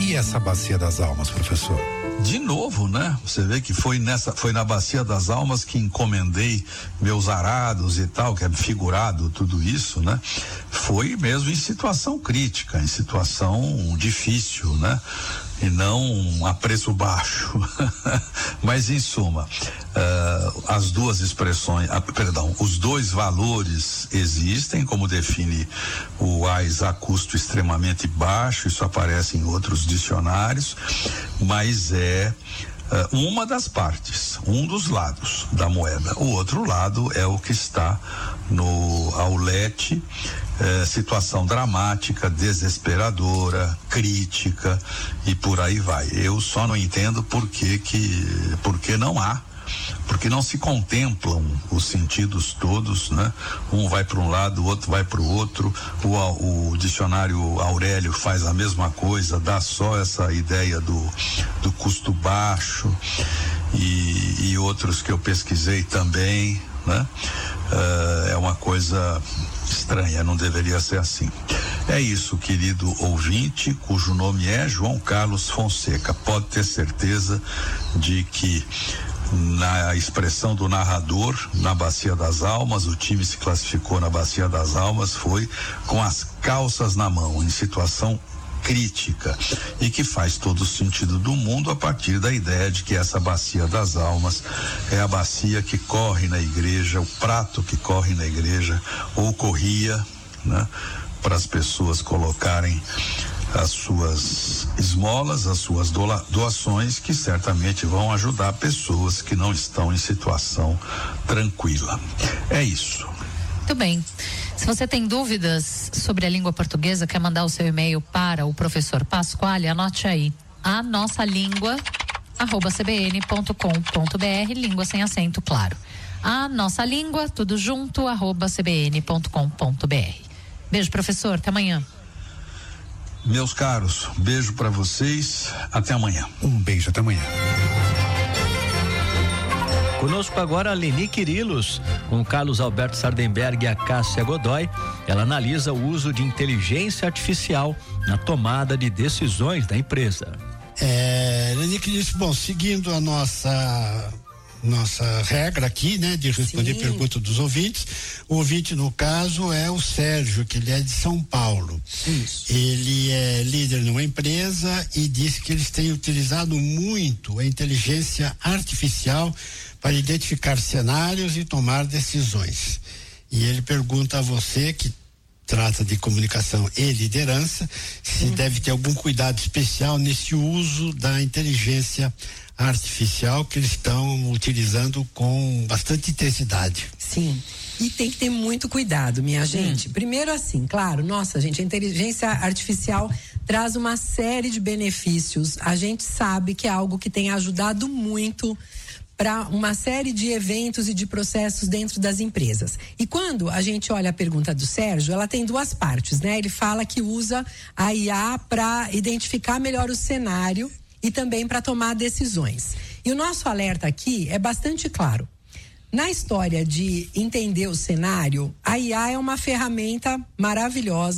E essa Bacia das Almas, professor? De novo, né? Você vê que foi na Bacia das Almas que encomendei meus arados e tal, que é figurado tudo isso, né? Foi mesmo em situação crítica, em situação difícil, né? E não a preço baixo. Mas em suma, as duas expressões, os dois valores existem, como define o AIS a custo extremamente baixo, isso aparece em outros dicionários, mas é uma das partes, um dos lados da moeda. O outro lado é o que está ao lete, situação dramática, desesperadora, crítica e por aí vai. Eu só não entendo por que não há, porque não se contemplam os sentidos todos, né? Um vai para um lado, o outro vai para o outro. O dicionário Aurélio faz a mesma coisa, dá só essa ideia do custo baixo e outros que eu pesquisei também, né? É uma coisa estranha, não deveria ser assim. É isso, querido ouvinte, cujo nome é João Carlos Fonseca. Pode ter certeza de que na expressão do narrador, na Bacia das Almas, o time se classificou na Bacia das Almas, foi com as calças na mão, em situação crítica, e que faz todo o sentido do mundo a partir da ideia de que essa Bacia das Almas é a bacia que corre na igreja, o prato que corre na igreja, ou corria, né? Para as pessoas colocarem as suas esmolas, as suas doações, que certamente vão ajudar pessoas que não estão em situação tranquila. É isso. Muito bem. Se você tem dúvidas sobre a língua portuguesa, quer mandar o seu e-mail para o professor Pasquale, anote aí. A nossa língua @cbn.com.br, língua sem acento, claro. A nossa língua, tudo junto, @cbn.com.br. Beijo, professor, até amanhã. Meus caros, beijo para vocês, até amanhã. Um beijo, até amanhã. Conosco agora a Leni Quirilos, com o Carlos Alberto Sardenberg e a Cássia Godoy. Ela analisa o uso de inteligência artificial na tomada de decisões da empresa. Leni Quirilos, bom, seguindo a nossa regra aqui, né, de responder perguntas dos ouvintes. O ouvinte, no caso, é o Sérgio, que ele é de São Paulo. Isso. Ele é líder numa empresa e disse que eles têm utilizado muito a inteligência artificial para identificar cenários e tomar decisões. E ele pergunta a você, que trata de comunicação e liderança, se deve ter algum cuidado especial nesse uso da inteligência artificial que eles estão utilizando com bastante intensidade. Sim, e tem que ter muito cuidado, minha gente. Primeiro, assim, claro, nossa, gente, a inteligência artificial traz uma série de benefícios. A gente sabe que é algo que tem ajudado muito para uma série de eventos e de processos dentro das empresas. E quando a gente olha a pergunta do Sérgio, ela tem duas partes, né? Ele fala que usa a IA para identificar melhor o cenário e também para tomar decisões. E o nosso alerta aqui é bastante claro. Na história de entender o cenário, a IA é uma ferramenta maravilhosa